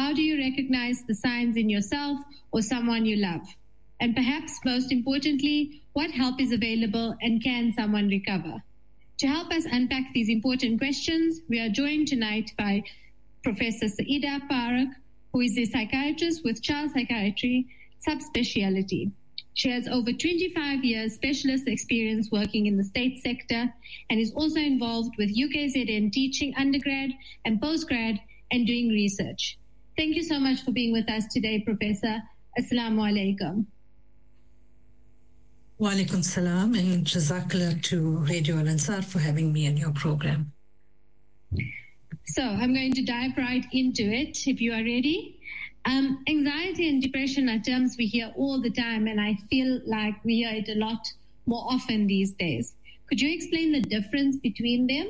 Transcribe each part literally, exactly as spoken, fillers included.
How do you recognize the signs in yourself or someone you love? And perhaps most importantly, what help is available and can someone recover? To help us unpack these important questions, we are joined tonight by Professor Saida Parak, who is a psychiatrist with child psychiatry subspecialty. She has over twenty-five years specialist experience working in the state sector and is also involved with U K Z N teaching undergrad and postgrad and doing research. Thank you so much for being with us today, Professor. Assalamu alaikum. Wa alaikum salam, and jazakallah to Radio Al Ansar for having me on your program. So I'm going to dive right into it, if you are ready. Um, anxiety and depression are terms we hear all the time, and I feel like we hear it a lot more often these days. Could you explain the difference between them?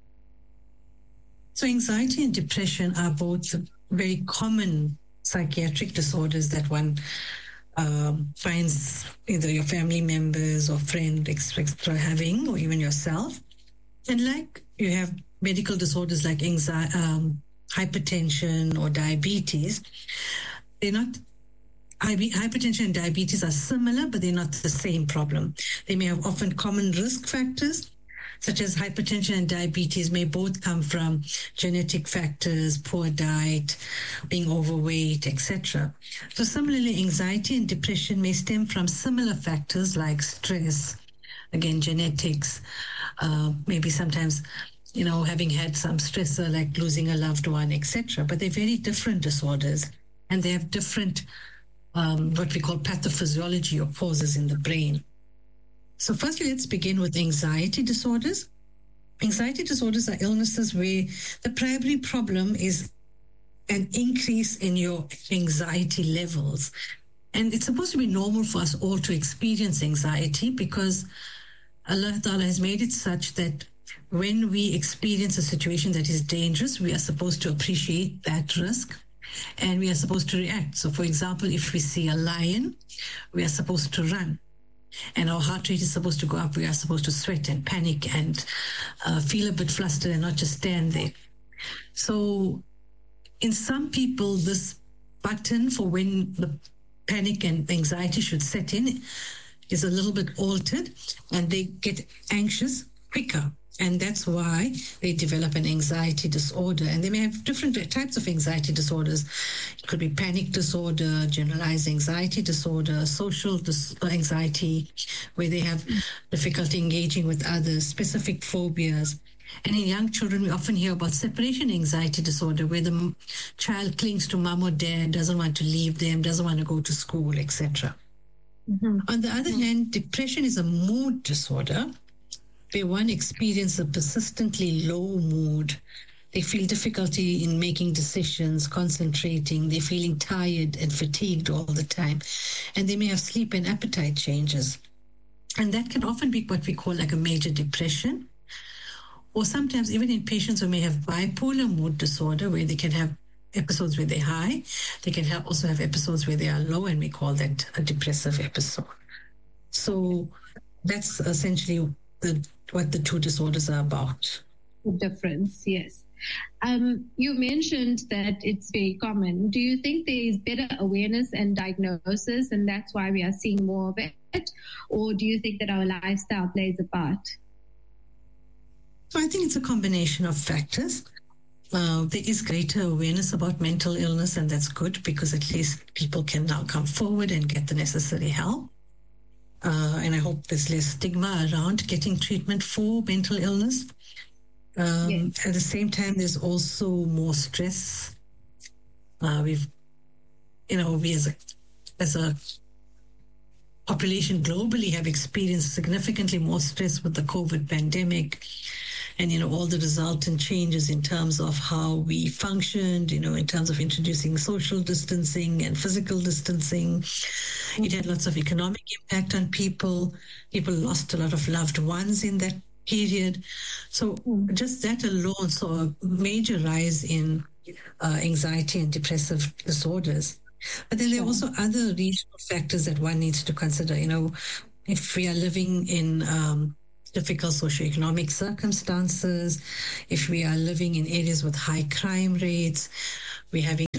So anxiety and depression are both very common psychiatric disorders that one um, finds either your family members or friend extra having, or even yourself. And like you have medical disorders like anxiety, um, hypertension or diabetes, they're not, hypertension and diabetes are similar, but they're not the same problem. They may have often common risk factors, such as hypertension and diabetes may both come from genetic factors, poor diet, being overweight, et cetera. So similarly, anxiety and depression may stem from similar factors like stress, again, genetics, uh, maybe sometimes you know, having had some stressor like losing a loved one, et cetera. But they're very different disorders, and they have different, um, what we call pathophysiology or causes in the brain. So firstly, let's begin with anxiety disorders. Anxiety disorders are illnesses where the primary problem is an increase in your anxiety levels. And it's supposed to be normal for us all to experience anxiety because Allah Ta'ala has made it such that when we experience a situation that is dangerous, we are supposed to appreciate that risk and we are supposed to react. So, for example, if we see a lion, we are supposed to run. And our heart rate is supposed to go up. We are supposed to sweat and panic and uh, feel a bit flustered and not just stand there. So in some people, this button for when the panic and anxiety should set in is a little bit altered and they get anxious quicker. And that's why they develop an anxiety disorder. And they may have different types of anxiety disorders. It could be panic disorder, generalized anxiety disorder, social dis- anxiety, where they have difficulty engaging with others, specific phobias. And in young children, we often hear about separation anxiety disorder, where the m- child clings to mom or dad, doesn't want to leave them, doesn't want to go to school, et cetera. Mm-hmm. On the other mm-hmm. hand, depression is a mood disorder, where one experiences a persistently low mood. They feel difficulty in making decisions, concentrating, they're feeling tired and fatigued all the time, and they may have sleep and appetite changes. And that can often be what we call like a major depression, or sometimes even in patients who may have bipolar mood disorder, where they can have episodes where they're high, they can have also have episodes where they are low, and we call that a depressive episode. So that's essentially the what the two disorders are about. The difference, yes. Um, you mentioned that it's very common. Do you think there is better awareness and diagnosis, and that's why we are seeing more of it? Or do you think that our lifestyle plays a part? So I think it's a combination of factors. Uh, there is greater awareness about mental illness, and that's good because at least people can now come forward and get the necessary help. Uh, and I hope there's less stigma around getting treatment for mental illness. Um, yes. At the same time, there's also more stress. Uh, we've, you know, we as a, as a population globally have experienced significantly more stress with the COVID pandemic and, you know, all the resultant changes in terms of how we functioned, you know, in terms of introducing social distancing and physical distancing. Mm-hmm. It had lots of economic impact on people. People lost a lot of loved ones in that period. So mm-hmm. just that alone saw a major rise in uh, anxiety and depressive disorders. But then there are also other regional factors that one needs to consider. You know, if we are living in um, difficult socioeconomic circumstances, if we are living in areas with high crime rates, we're having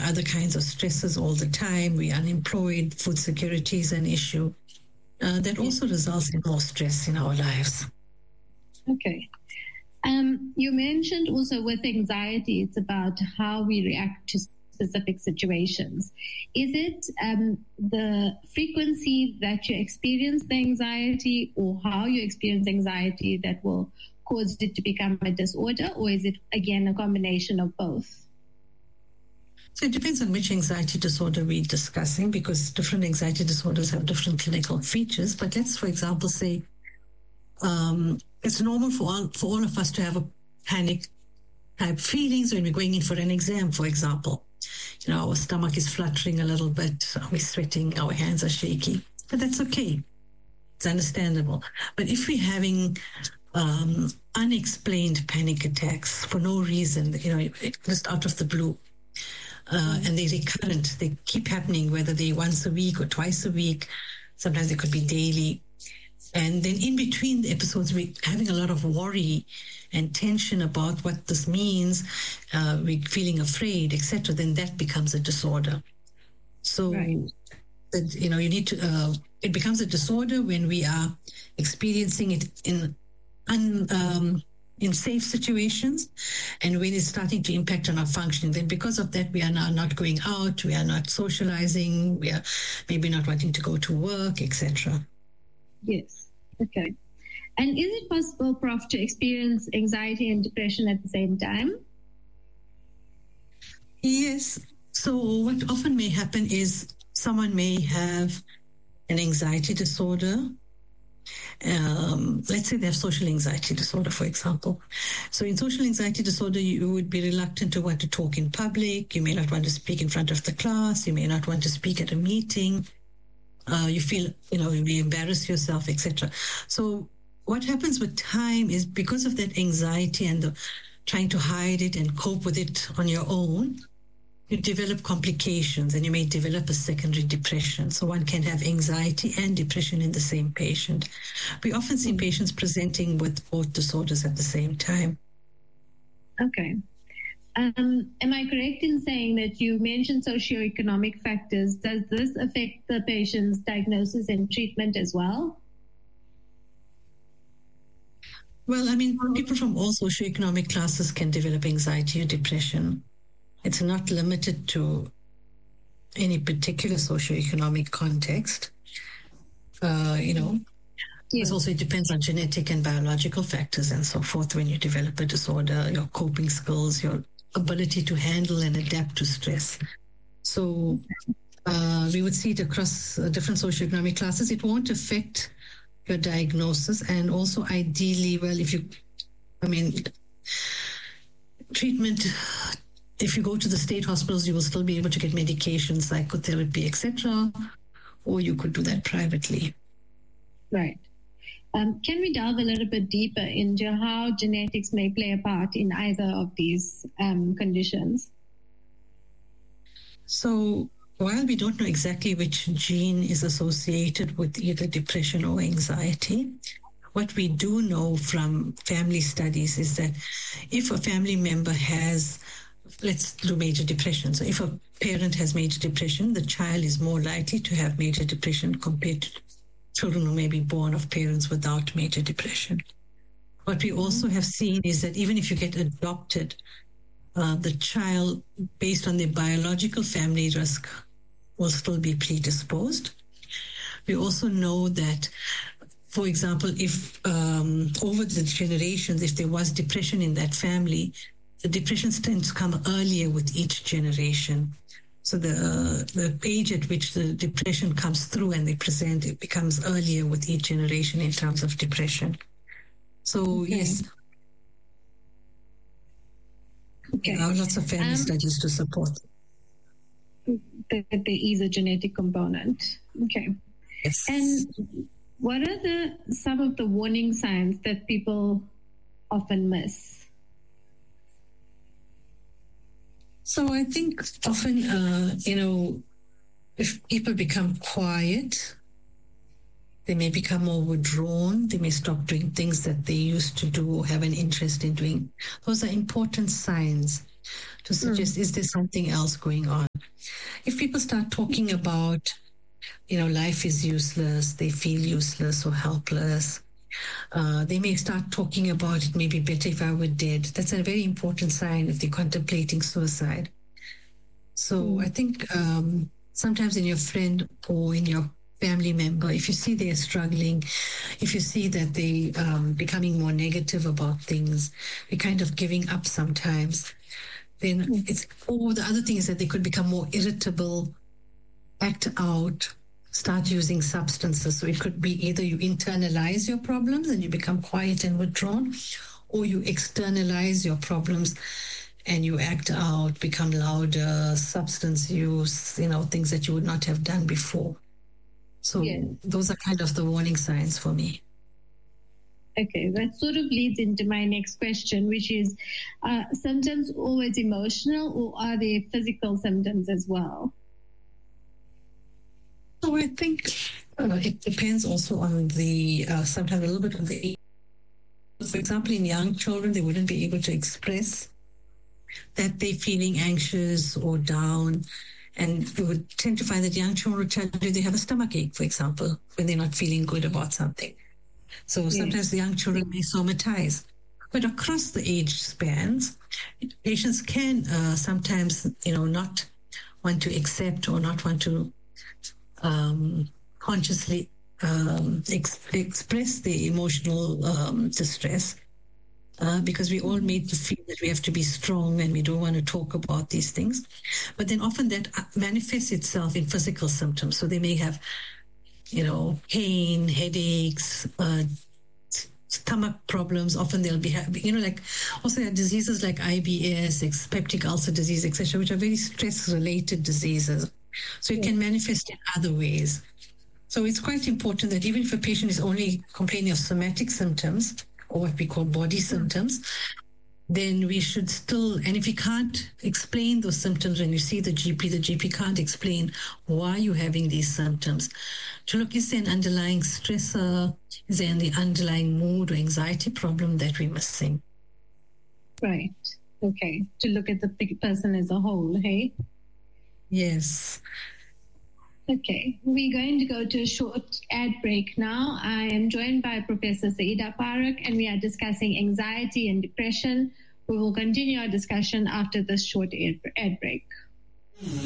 other kinds of stresses all the time. We're unemployed. Food security is an issue. Uh, that also results in more stress in our lives. Okay. Um, you mentioned also with anxiety, it's about how we react to specific situations. Is it um, the frequency that you experience the anxiety or how you experience anxiety that will cause it to become a disorder, or is it, again, a combination of both? So it depends on which anxiety disorder we're discussing, because different anxiety disorders have different clinical features. But let's, for example, say um, it's normal for all, for all of us to have a panic type feelings when we're going in for an exam, for example. You know, our stomach is fluttering a little bit, we're sweating, our hands are shaky, but that's okay. It's understandable. But if we're having um, unexplained panic attacks for no reason, you know, just out of the blue, Uh, and they're recurrent. They keep happening, whether they're once a week or twice a week. Sometimes they could be daily. And then in between the episodes, we're having a lot of worry and tension about what this means. Uh, we're feeling afraid, et cetera. Then that becomes a disorder. So, Right. that, you know, you need to, uh, it becomes a disorder when we are experiencing it in un, um, in safe situations, and when it's starting to impact on our functioning. Then because of that, we are now not going out, we are not socializing, we are maybe not wanting to go to work, et cetera. Yes. Okay. And is it possible, Professor to experience anxiety and depression at the same time? Yes. So what often may happen is someone may have an anxiety disorder. Um, let's say they have social anxiety disorder, for example. So in social anxiety disorder, you would be reluctant to want to talk in public. You may not want to speak in front of the class. You may not want to speak at a meeting. Uh, you feel, you know, you may embarrass yourself, et cetera. So what happens with time is, because of that anxiety and the trying to hide it and cope with it on your own, you develop complications, and you may develop a secondary depression. So one can have anxiety and depression in the same patient. We often see patients presenting with both disorders at the same time. Okay. Um, am I correct in saying that you mentioned socioeconomic factors? Does this affect the patient's diagnosis and treatment as well? Well, I mean, people from all socioeconomic classes can develop anxiety or depression. It's not limited to any particular socioeconomic context. Uh, you know, Yeah. it also depends on genetic and biological factors and so forth when you develop a disorder, your coping skills, your ability to handle and adapt to stress. So uh, we would see it across uh, different socioeconomic classes. It won't affect your diagnosis. And also, ideally, well, if you, I mean, treatment, if you go to the state hospitals, you will still be able to get medications, psychotherapy, et cetera, or you could do that privately. Right. Um, can we delve a little bit deeper into how genetics may play a part in either of these um, conditions? So while we don't know exactly which gene is associated with either depression or anxiety, what we do know from family studies is that if a family member has, let's do major depression. So if a parent has major depression, the child is more likely to have major depression compared to children who may be born of parents without major depression. What we also have seen is that even if you get adopted, uh, the child, based on their biological family risk, will still be predisposed. We also know that, for example, if um, over the generations, if there was depression in that family, the depressions tend to come earlier with each generation. So the uh, the age at which the depression comes through and they present, it becomes earlier with each generation in terms of depression. So Okay. yes, Okay. there are lots of family Um, studies to support. That there is a genetic component. Okay. Yes. And what are the some of the warning signs that people often miss? So I think often, uh, you know, if people become quiet, they may become more withdrawn. They may stop doing things that they used to do or have an interest in doing. Those are important signs to suggest, mm. is there something else going on? if people start talking about, you know, life is useless, they feel useless or helpless, uh, they may start talking about it may be better if I were dead. That's a very important sign if they're contemplating suicide. So mm. I think um, sometimes in your friend or in your family member, if you see they're struggling, if you see that they um becoming more negative about things, they're kind of giving up sometimes, then mm. it's, or the other thing is that they could become more irritable, act out, start using substances. So it could be either you internalize your problems and you become quiet and withdrawn, or you externalize your problems and you act out, become louder, substance use, you know, things that you would not have done before. So yeah. Those are kind of the warning signs for me. Okay, that sort of leads into my next question, which is, uh, symptoms always emotional, or are there physical symptoms as well? So I think uh, it depends also on the, uh, sometimes a little bit on the age. For example, in young children, they wouldn't be able to express that they're feeling anxious or down. And you would tend to find that young children will tell you they have a stomach ache, for example, when they're not feeling good about something. So yes. Sometimes the young children may somatize. But across the age spans, patients can uh, sometimes, you know, not want to accept or not want to um, consciously um, ex- express the emotional um, distress. Uh, because we all made to feel that we have to be strong and we don't want to talk about these things. But then often that manifests itself in physical symptoms. So they may have, you know, pain, headaches, uh, stomach problems. Often they'll be, you know, like also there are diseases like I B S, peptic ulcer disease, et cetera, which are very stress-related diseases. So it can manifest in other ways. So it's quite important that even if a patient is only complaining of somatic symptoms, or what we call body symptoms, then we should still, and if you can't explain those symptoms when you see the G P, the G P can't explain why you're having these symptoms, to look, is there an underlying stressor, is there any underlying mood or anxiety problem that we're missing? Right. Okay. To look at the person as a whole, hey? Yes. Okay, we're going to go to a short ad break now. I am joined by Professor Saida Parak, and we are discussing anxiety and depression. We will continue our discussion after this short ad break.